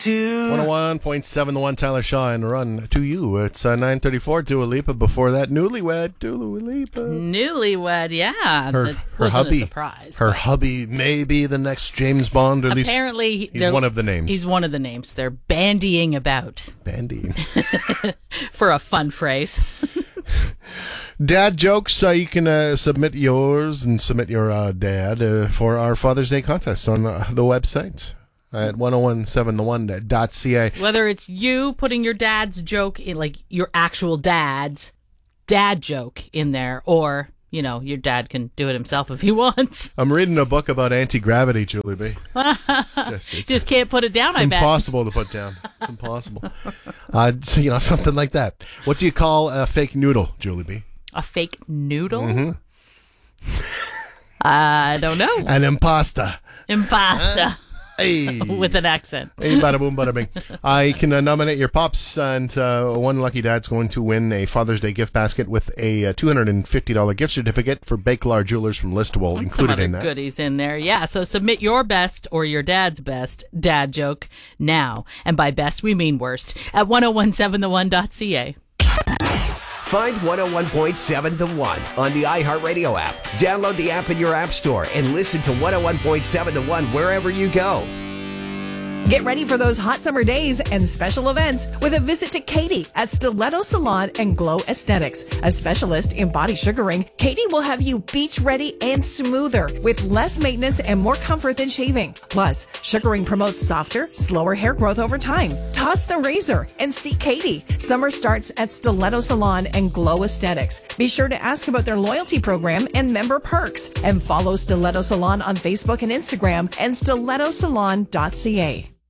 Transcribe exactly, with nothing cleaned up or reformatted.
to. one oh one point seven, the one Tyler Shaw and Run to You. It's uh, nine thirty-four, Dua Lipa. Before that, Newlywed, Dua Lipa. Newlywed, yeah. Her, that her wasn't hubby. a surprise. Her but hubby may be the next James Bond, or at least apparently, he's they're- one of the names. He's one of the names. They're bandying about Bandy. for a fun phrase. Dad jokes, uh, you can uh, submit yours and submit your uh, dad uh, for our Father's Day contest on uh, the website at ten seventeen the one dot c a. Whether it's you putting your dad's joke in, like your actual dad's dad joke in there, or, you know, your dad can do it himself if he wants. I'm reading a book about anti-gravity, Julie B. It's just, it's, Just can't put it down, it's I bet. impossible to put down. It's impossible. uh, so, you know, something like that. What do you call a fake noodle, Julie B? A fake noodle? Mm-hmm. I don't know. An impasta. Impasta. Hey. With an accent. Hey, bada boom, bada bing. I can uh, nominate your pops, and uh, one lucky dad's going to win a Father's Day gift basket with a uh, two hundred fifty dollars gift certificate for Bakelar Jewelers from Listowel, Some included other in that. goodies in there. Yeah, so submit your best or your dad's best dad joke now. And by best, we mean worst at ten seventeen the one dot c a. Find one oh one point seven The One on the iHeartRadio app. Download the app in your app store and listen to one oh one point seven The One wherever you go. Get ready for those hot summer days and special events with a visit to Katie at Stiletto Salon and Glow Aesthetics. A specialist in body sugaring, Katie will have you beach ready and smoother with less maintenance and more comfort than shaving. Plus, sugaring promotes softer, slower hair growth over time. Toss the razor and see Katie. Summer starts at Stiletto Salon and Glow Aesthetics. Be sure to ask about their loyalty program and member perks. And follow Stiletto Salon on Facebook and Instagram and stiletto salon dot c a.